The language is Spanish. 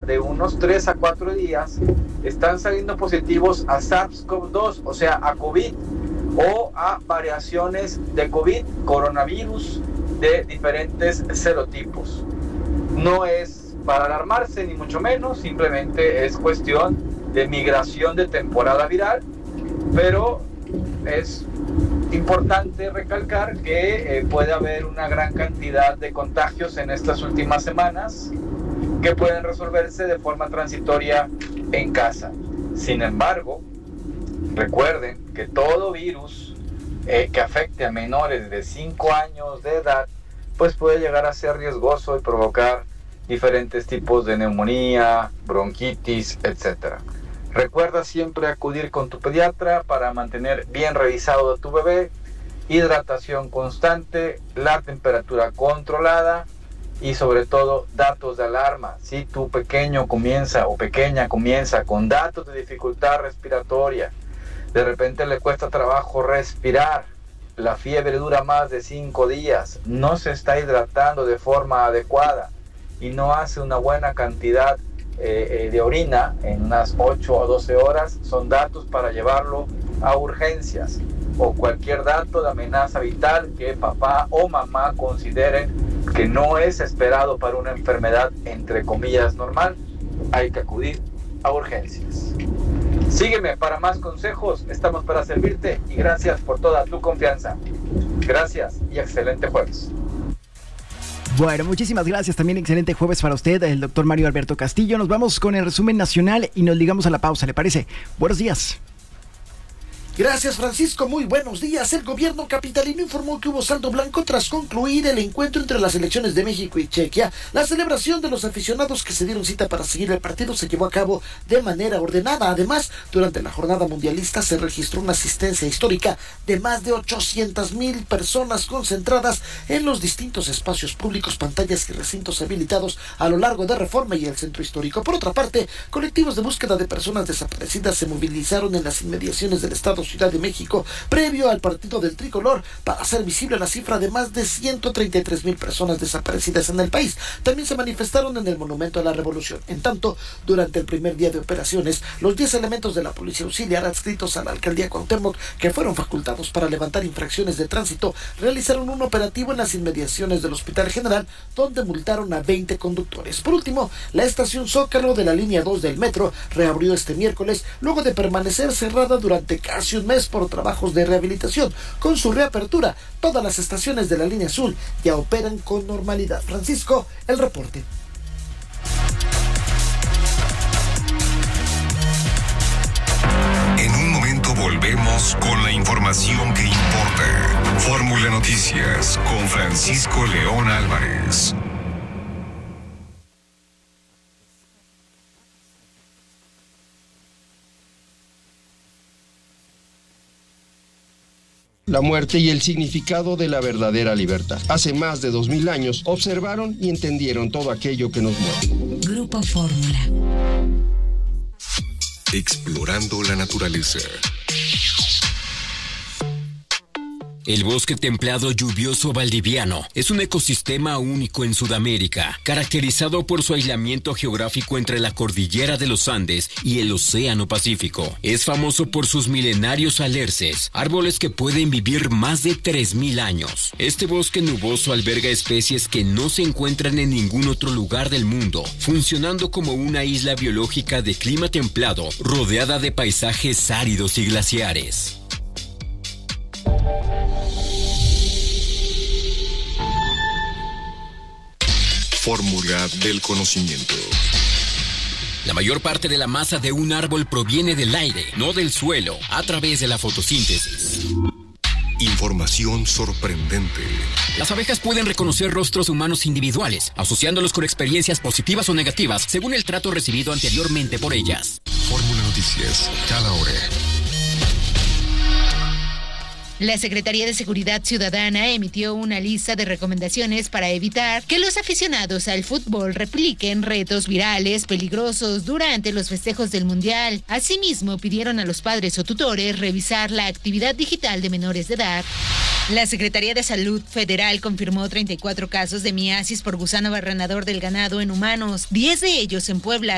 de unos 3 a 4 días están saliendo positivos a SARS-CoV-2, o sea, a COVID o a variaciones de COVID, coronavirus de diferentes serotipos. No es para alarmarse ni mucho menos, simplemente es cuestión de migración de temporada viral, pero es importante recalcar que puede haber una gran cantidad de contagios en estas últimas semanas que pueden resolverse de forma transitoria en casa. Sin embargo, recuerden que todo virus que afecte a menores de 5 años de edad pues puede llegar a ser riesgoso y provocar diferentes tipos de neumonía, bronquitis, etc. Recuerda siempre acudir con tu pediatra para mantener bien revisado a tu bebé, hidratación constante, la temperatura controlada y sobre todo datos de alarma. Si tu pequeño comienza o pequeña comienza con datos de dificultad respiratoria, de repente le cuesta trabajo respirar, la fiebre dura más de 5 días, no se está hidratando de forma adecuada y no hace una buena cantidad de orina en unas 8 o 12 horas, son datos para llevarlo a urgencias, o cualquier dato de amenaza vital que papá o mamá consideren que no es esperado para una enfermedad entre comillas normal, hay que acudir a urgencias. Sígueme para más consejos, estamos para servirte y gracias por toda tu confianza. Gracias y excelente jueves. Bueno, muchísimas gracias. También excelente jueves para usted, el doctor Mario Alberto Castillo. Nos vamos con el resumen nacional y nos ligamos a la pausa, ¿le parece? Buenos días. Gracias, Francisco. Muy buenos días. El gobierno capitalino informó que hubo saldo blanco tras concluir el encuentro entre las selecciones de México y Chequia. La celebración de los aficionados que se dieron cita para seguir el partido se llevó a cabo de manera ordenada. Además, durante la jornada mundialista se registró una asistencia histórica de más de 800,000 personas concentradas en los distintos espacios públicos, pantallas y recintos habilitados a lo largo de Reforma y el Centro Histórico. Por otra parte, colectivos de búsqueda de personas desaparecidas se movilizaron en las inmediaciones del Estado Ciudad de México previo al partido del tricolor para hacer visible la cifra de más de 133,000 personas desaparecidas en el país. También se manifestaron en el Monumento a la Revolución. En tanto, durante el primer día de operaciones, los 10 elementos de la Policía Auxiliar adscritos a la Alcaldía Cuauhtémoc, que fueron facultados para levantar infracciones de tránsito, realizaron un operativo en las inmediaciones del Hospital General, donde multaron a 20 conductores. Por último, la estación Zócalo de la línea 2 del metro reabrió este miércoles, luego de permanecer cerrada durante casi un mes por trabajos de rehabilitación. Con su reapertura, todas las estaciones de la línea azul ya operan con normalidad. Francisco, el reporte. En un momento volvemos con la información que importa. Fórmula Noticias con Francisco León Álvarez. La muerte y el significado de la verdadera libertad. Hace más de 2000 años observaron y entendieron todo aquello que nos mueve. Grupo Fórmula. Explorando la naturaleza. El bosque templado lluvioso valdiviano es un ecosistema único en Sudamérica, caracterizado por su aislamiento geográfico entre la cordillera de los Andes y el Océano Pacífico. Es famoso por sus milenarios alerces, árboles que pueden vivir más de 3,000 años. Este bosque nuboso alberga especies que no se encuentran en ningún otro lugar del mundo, funcionando como una isla biológica de clima templado, rodeada de paisajes áridos y glaciares. Fórmula del conocimiento. La mayor parte de la masa de un árbol proviene del aire, no del suelo, a través de la fotosíntesis. Información sorprendente. Las abejas pueden reconocer rostros humanos individuales, asociándolos con experiencias positivas o negativas, según el trato recibido anteriormente por ellas. Fórmula Noticias, cada hora. La Secretaría de Seguridad Ciudadana emitió una lista de recomendaciones para evitar que los aficionados al fútbol repliquen retos virales peligrosos durante los festejos del Mundial. Asimismo, pidieron a los padres o tutores revisar la actividad digital de menores de edad. La Secretaría de Salud Federal confirmó 34 casos de miasis por gusano barrenador del ganado en humanos, 10 de ellos en Puebla.